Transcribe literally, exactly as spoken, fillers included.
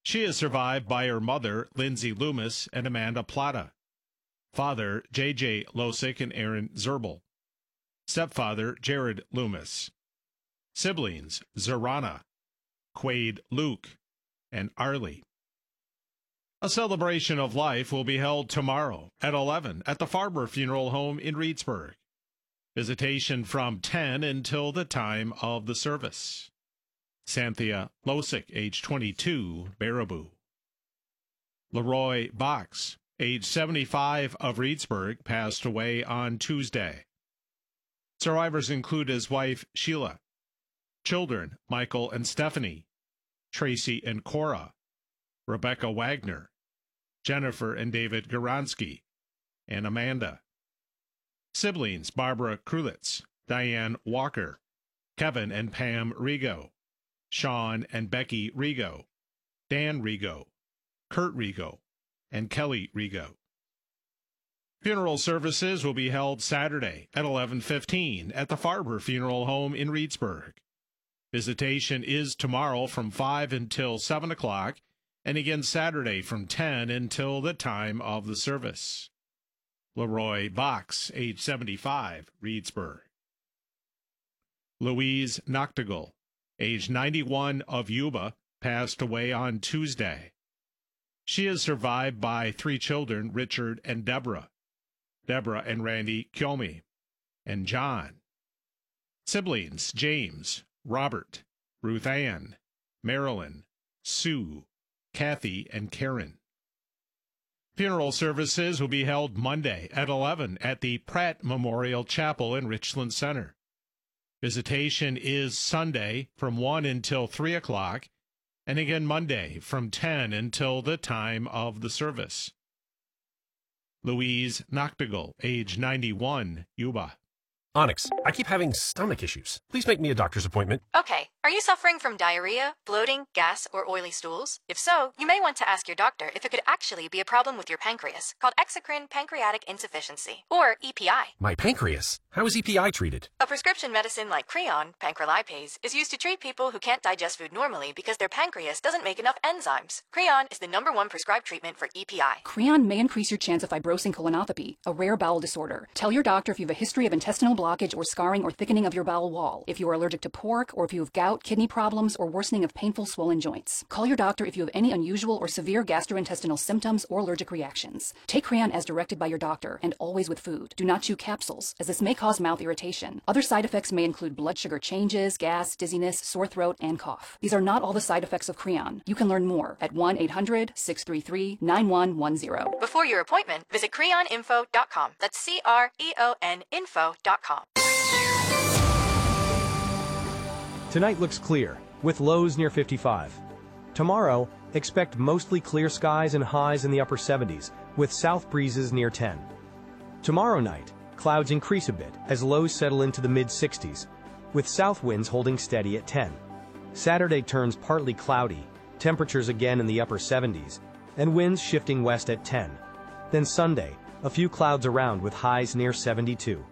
She is survived by her mother, Lindsay Loomis, and Amanda Plata. Father, J J Losick and Aaron Zerbel. Stepfather, Jared Loomis. Siblings, Zorana, Quade Luke, and Arlie. A celebration of life will be held tomorrow at eleven at the Farber Funeral Home in Reedsburg. Visitation from ten until the time of the service. Santhia Losick, age twenty-two, Baraboo. Leroy Box, age seventy-five, of Reedsburg, passed away on Tuesday. Survivors include his wife, Sheila, children, Michael and Stephanie, Tracy and Cora, Rebecca Wagner, Jennifer and David Goronsky, and Amanda. Siblings, Barbara Krulitz, Diane Walker, Kevin and Pam Rigo, Sean and Becky Rigo, Dan Rigo, Kurt Rigo, and Kelly Rigo. Funeral services will be held Saturday at eleven fifteen at the Farber Funeral Home in Reedsburg. Visitation is tomorrow from five until seven o'clock, and again Saturday from ten until the time of the service. Leroy Box, age seventy-five, Reedsburg. Louise Noctegal, age ninety-one, of Yuba, passed away on Tuesday. She is survived by three children, Richard and Deborah, Deborah and Randy Kyomi, and John. Siblings, James, Robert, Ruth Ann, Marilyn, Sue, Kathy, and Karen. Funeral services will be held Monday at eleven at the Pratt Memorial Chapel in Richland Center. Visitation is Sunday from one until three o'clock, and again Monday from ten until the time of the service. Louise Noctegal, age ninety-one, Yuba. Onyx, I keep having stomach issues. Please make me a doctor's appointment. Okay. Are you suffering from diarrhea, bloating, gas, or oily stools? If so, you may want to ask your doctor if it could actually be a problem with your pancreas, called exocrine pancreatic insufficiency, or E P I. My pancreas? How is E P I treated? A prescription medicine like Creon, pancrelipase, is used to treat people who can't digest food normally because their pancreas doesn't make enough enzymes. Creon is the number one prescribed treatment for E P I. Creon may increase your chance of fibrosing colonopathy, a rare bowel disorder. Tell your doctor if you have a history of intestinal blockage or scarring or thickening of your bowel wall, if you are allergic to pork, or if you have gout, kidney problems, or worsening of painful swollen joints. Call your doctor if you have any unusual or severe gastrointestinal symptoms or allergic reactions. Take Creon as directed by your doctor, and always with food. Do not chew capsules, as this may cause mouth irritation. Other side effects may include blood sugar changes, gas, dizziness, sore throat, and cough. These are not all the side effects of Creon. You can learn more at one eight hundred, six three three, nine one one zero. Before your appointment, visit creon info dot com. That's C R E O N info dot com. Tonight looks clear, with lows near fifty-five. Tomorrow, expect mostly clear skies and highs in the upper seventies, with south breezes near ten. Tomorrow night, clouds increase a bit as lows settle into the mid sixties, with south winds holding steady at ten. Saturday turns partly cloudy, temperatures again in the upper seventies, and winds shifting west at ten. Then Sunday, a few clouds around with highs near seventy-two.